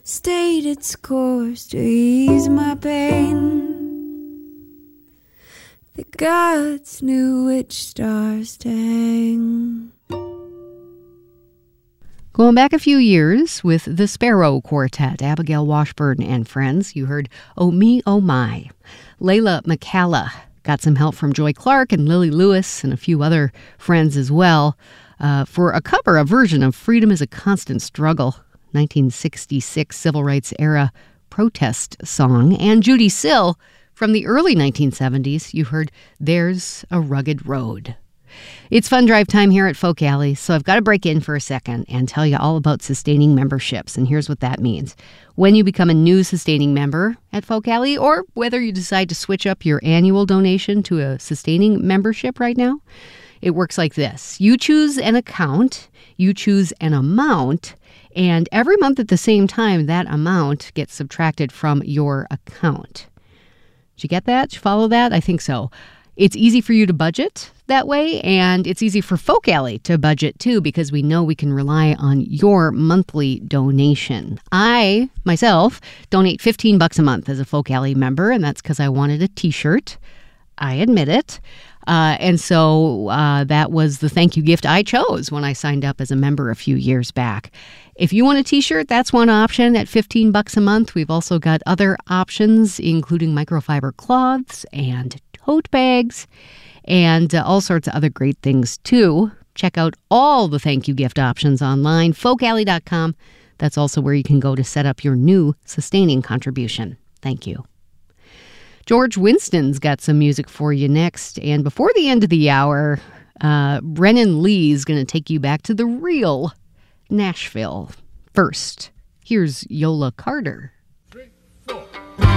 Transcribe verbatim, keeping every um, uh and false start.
stayed its course to ease my pain. The gods knew which stars to hang. Going back a few years with the Sparrow Quartet, Abigail Washburn and friends, you heard Oh Me, Oh My. Layla McCalla got some help from Joy Clark and Lily Lewis and a few other friends as well uh, for a cover, a version of Freedom is a Constant Struggle, nineteen sixty-six civil rights era protest song. And Judy Sill, from the early nineteen seventies, you heard There's a Rugged Road. It's fun drive time here at Folk Alley, so I've got to break in for a second and tell you all about sustaining memberships, and here's what that means. When you become a new sustaining member at Folk Alley, or whether you decide to switch up your annual donation to a sustaining membership right now, it works like this. You choose an account, you choose an amount, and every month at the same time, that amount gets subtracted from your account. Did you get that? Did you follow that? I think so. It's easy for you to budget that way, and it's easy for Folk Alley to budget too, because we know we can rely on your monthly donation. I, myself, donate fifteen bucks a month as a Folk Alley member, and that's because I wanted a t-shirt. I admit it. Uh, and so uh, that was the thank you gift I chose when I signed up as a member a few years back. If you want a t-shirt, that's one option at fifteen bucks a month. We've also got other options, including microfiber cloths and tote bags and uh, all sorts of other great things too. Check out all the thank you gift options online, folk alley dot com. That's also where you can go to set up your new sustaining contribution. Thank you. George Winston's got some music for you next. And before the end of the hour, uh, Brennan Lee's going to take you back to the real Nashville. First, here's Yola Carter.